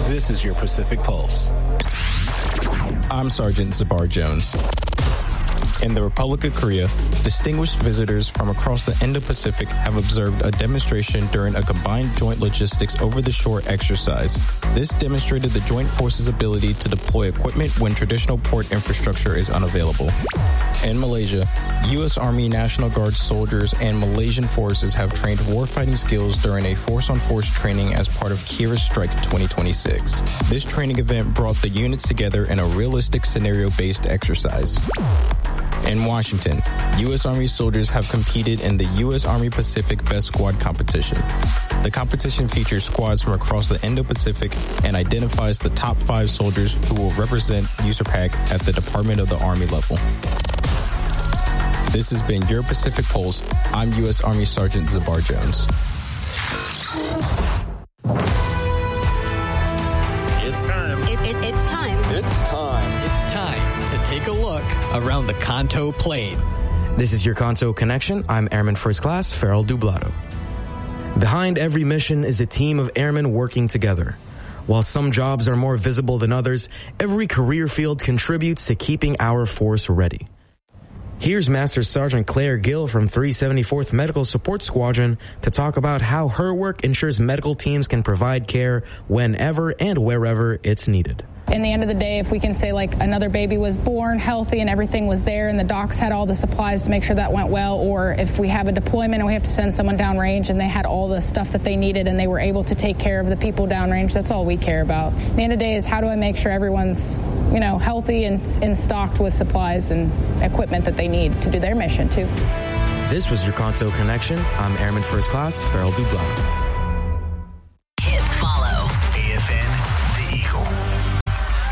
This is your Pacific Pulse. I'm Sergeant Zabar Jones. In the Republic of Korea, distinguished visitors from across the Indo-Pacific have observed a demonstration during a combined joint logistics over-the-shore exercise. This demonstrated the joint forces' ability to deploy equipment when traditional port infrastructure is unavailable. In Malaysia, U.S. Army National Guard soldiers and Malaysian forces have trained warfighting skills during a force-on-force training as part of Kira Strike 2026. This training event brought the units together in a realistic scenario-based exercise. In Washington, U.S. Army soldiers have competed in the U.S. Army Pacific Best Squad competition. The competition features squads from across the Indo-Pacific and identifies the top 5 soldiers who will represent USAPAC at the Department of the Army level. This has been your Pacific Pulse. I'm U.S. Army Sergeant Zabar Jones. It's time. It's time. It's time. It's time to take a look around the Kanto Plain. This is your Kanto Connection. I'm Airman First Class Farrell Dublado. Behind every mission is a team of airmen working together. While some jobs are more visible than others, every career field contributes to keeping our force ready. Here's Master Sergeant Claire Gill from 374th Medical Support Squadron to talk about how her work ensures medical teams can provide care whenever and wherever it's needed. In the end of the day, if we can say like another baby was born healthy and everything was there and the docs had all the supplies to make sure that went well, or if we have a deployment and we have to send someone downrange and they had all the stuff that they needed and they were able to take care of the people downrange, that's all we care about. At the end of the day is how do I make sure everyone's, healthy and stocked with supplies and equipment that they need to do their mission too. This was your Kanto Connection. I'm Airman First Class Farrell Dublado.